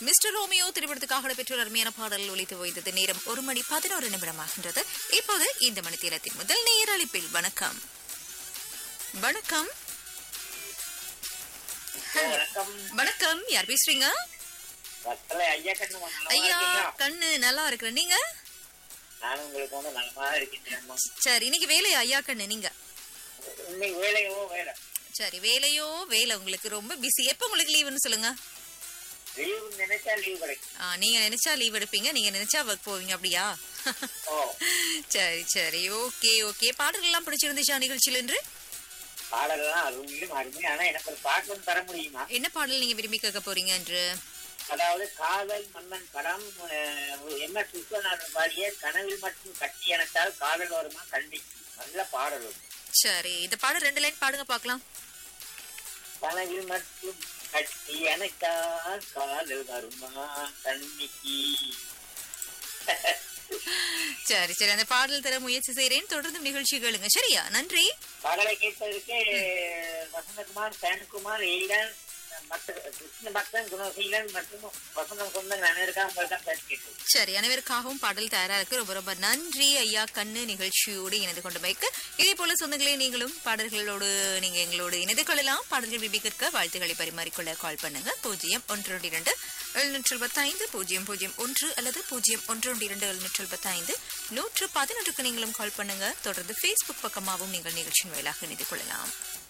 Mister Romeo திரைப்படத்துக்காக பெற்ற அருமையான பாடல் ஒலித்து வைத்தது. நேரம் 1:11 இப்போது இந்த மணித்தீரத்தின் முதல் நேர அழைப்பில் வணக்கம். வணக்கம். வணக்கம், யார் பேசுறீங்க? ஐயா கண்ணு நல்லா இருக்கிறேன். நீங்க? சரி, இன்னைக்கு வேலையா ஐயா கண்ணு? நீங்க சரி, வேலையோ வேலை, உங்களுக்கு ரொம்ப பிஸி. எப்ப உங்களுக்கு லீவுன்னு சொல்லுங்க. நீங்க நினைச்சா லீவ் எடுப்பீங்க, நீங்க நினைச்சா ஒர்க் போவீங்க, அப்படியா? சரி சரி, ஓகே ஓகே. பாடல்கள் எல்லாம் பிடிச்சிருந்துச்சா நிகழ்ச்சியில என்று? என்ன பாடல் நீங்க விரும்பி கேட்க போறீங்க என்று? அதாவது காதல் மன்னன் படம் என்ன விஸ்வநாதன் பாடிய கனவில் மட்டும் கட்டி எனத்தால் காதல் வருமா கண்டிக்கு நல்ல பாடல். சரி, இந்த பாடல் 2 லைன் பாடுங்க பாக்கலாம். கனவில் மட்டும் கட்டி எனத்தால் காதல் வருமா கண்டிக்கு. சரி சரி, அந்த பாடல் தர முயற்சி செய்யறேன். தொடர்ந்து நிகழ்ச்சி கேளுங்க, சரியா? நன்றி. பாடலை கேட்பதற்கு வசந்தகுமார், சேனகுமார், ஈடன், கிருஷ்ண பக்தன், குணசீலன் மற்றும் வசந்தம் சொந்த அனைவருக்காக சரி, அனைவருக்காகவும் பாடல் தயாரா இருக்கு. ரொம்ப ரொம்ப நன்றி ஐயா கண்ணு நிகழ்ச்சியோடு இணைந்து கொண்டமைக்கு. இதே போல சொந்தங்களே நீங்களும் பாடல்களோடு நீங்க எங்களோடு இணைந்து கொள்ளலாம். பாடல்கள் விபி கேட்க வாழ்த்துக்களை பரிமாறிக்கொள்ள கால் பண்ணுங்க. 0122 775 001 அல்லது 0122 775 111 நீங்களும் கால் பண்ணுங்க. தொடர்ந்து Facebook பக்கமாகவும் நீங்கள் நிகழ்ச்சியின் வாயிலாக இணைந்து கொள்ளலாம்.